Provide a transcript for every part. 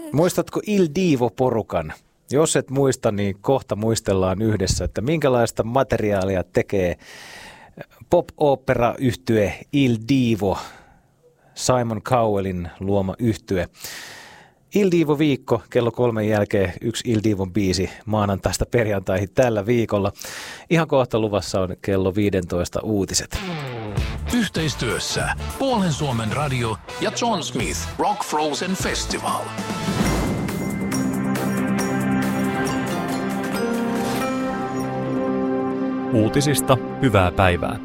Muistatko Il Divo-porukan? Jos et muista, niin kohta muistellaan yhdessä, että minkälaista materiaalia tekee pop-opera-yhtye Il Divo, Simon Cowellin luoma yhtye. Il Divo-viikko, kello 3 jälkeen yksi Il Divon biisi maanantaista perjantaihin tällä viikolla. Ihan kohta luvassa on kello 15 uutiset. Yhteistyössä Puolen Suomen radio ja John Smith Rock Frozen Festival. Uutisista hyvää päivää.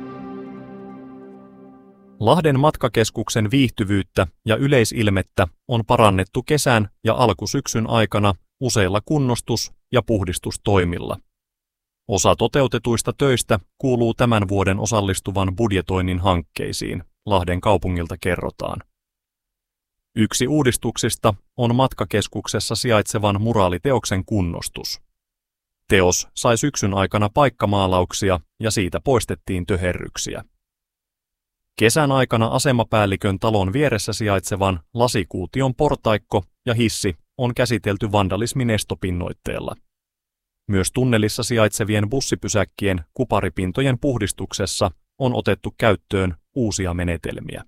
Lahden matkakeskuksen viihtyvyyttä ja yleisilmettä on parannettu kesän ja alkusyksyn aikana useilla kunnostus- ja puhdistustoimilla. Osa toteutetuista töistä kuuluu tämän vuoden osallistuvan budjetoinnin hankkeisiin, Lahden kaupungilta kerrotaan. Yksi uudistuksista on matkakeskuksessa sijaitsevan muraaliteoksen kunnostus. Teos sai syksyn aikana paikkamaalauksia ja siitä poistettiin töherryksiä. Kesän aikana asemapäällikön talon vieressä sijaitsevan lasikuution portaikko ja hissi on käsitelty vandalismin estopinnoitteella. Myös tunnelissa sijaitsevien bussipysäkkien kuparipintojen puhdistuksessa on otettu käyttöön uusia menetelmiä.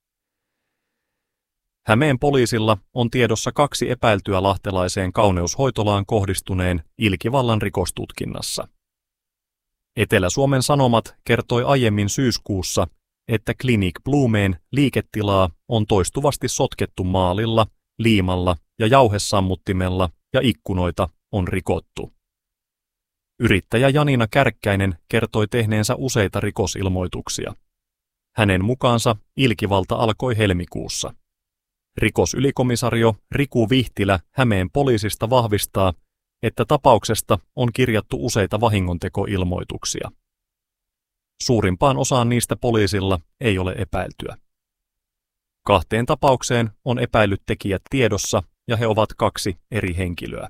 Hämeen poliisilla on tiedossa 2 epäiltyä lahtelaiseen kauneushoitolaan kohdistuneen ilkivallan rikostutkinnassa. Etelä-Suomen Sanomat kertoi aiemmin syyskuussa, että Clinic Blumeen liiketilaa on toistuvasti sotkettu maalilla, liimalla ja jauhesammuttimella ja ikkunoita on rikottu. Yrittäjä Janina Kärkkäinen kertoi tehneensä useita rikosilmoituksia. Hänen mukaansa ilkivalta alkoi helmikuussa. Rikosylikomisario Riku Vihtilä Hämeen poliisista vahvistaa, että tapauksesta on kirjattu useita vahingontekoilmoituksia. Suurimpaan osaan niistä poliisilla ei ole epäiltyä. 2 tapaukseen on epäillyt tekijät tiedossa ja he ovat 2 eri henkilöä.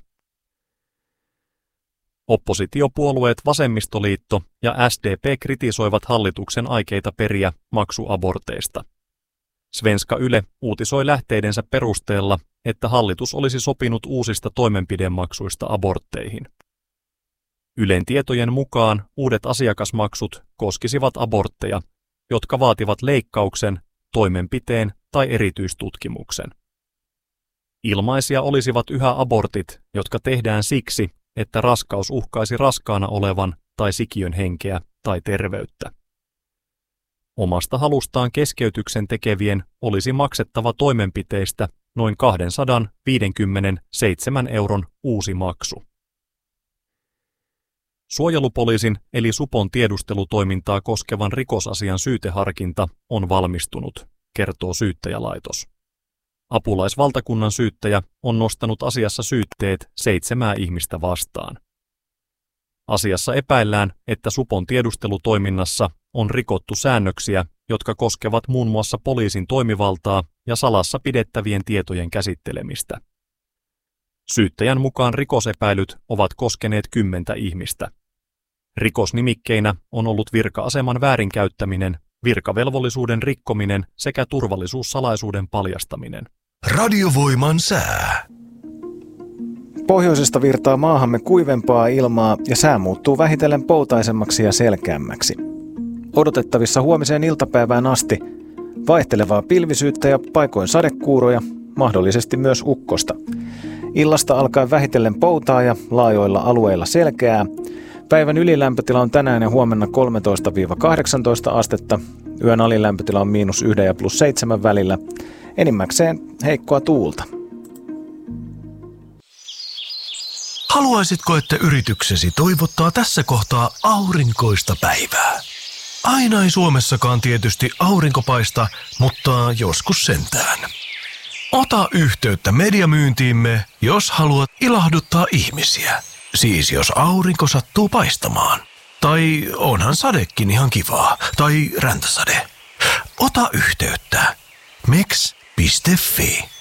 Oppositiopuolueet Vasemmistoliitto ja SDP kritisoivat hallituksen aikeita periä maksuaborteista. Svenska Yle uutisoi lähteidensä perusteella, että hallitus olisi sopinut uusista toimenpidemaksuista abortteihin. Ylen tietojen mukaan uudet asiakasmaksut koskisivat abortteja, jotka vaativat leikkauksen, toimenpiteen tai erityistutkimuksen. Ilmaisia olisivat yhä abortit, jotka tehdään siksi, että raskaus uhkaisi raskaana olevan tai sikiön henkeä tai terveyttä. Omasta halustaan keskeytyksen tekevien olisi maksettava toimenpiteistä noin 257 € uusi maksu. Suojelupoliisin eli Supon tiedustelutoimintaa koskevan rikosasian syyteharkinta on valmistunut, kertoo syyttäjälaitos. Apulaisvaltakunnan syyttäjä on nostanut asiassa syytteet 7 ihmistä vastaan. Asiassa epäillään, että Supon tiedustelutoiminnassa on rikottu säännöksiä, jotka koskevat muun muassa poliisin toimivaltaa ja salassa pidettävien tietojen käsittelemistä. Syyttäjän mukaan rikosepäilyt ovat koskeneet 10 ihmistä. Rikosnimikkeinä on ollut virka-aseman väärinkäyttäminen, virkavelvollisuuden rikkominen sekä turvallisuussalaisuuden paljastaminen. Radiovoiman sää. Pohjoisesta virtaa maahamme kuivempaa ilmaa ja sää muuttuu vähitellen poutaisemmaksi ja selkeämmäksi. Odotettavissa huomiseen iltapäivään asti vaihtelevaa pilvisyyttä ja paikoin sadekuuroja, mahdollisesti myös ukkosta. Illasta alkaen vähitellen poutaa ja laajoilla alueilla selkeää. Päivän ylilämpötila on tänään ja huomenna 13-18 astetta. Yön alilämpötila on -1 ja +7 välillä. Enimmäkseen heikkoa tuulta. Haluaisitko, että yrityksesi toivottaa tässä kohtaa aurinkoista päivää? Aina ei Suomessakaan tietysti aurinko paista, mutta joskus sentään. Ota yhteyttä mediamyyntiimme, jos haluat ilahduttaa ihmisiä. Siis jos aurinko sattuu paistamaan. Tai onhan sadekin ihan kivaa. Tai räntäsade. Ota yhteyttä. meks.fi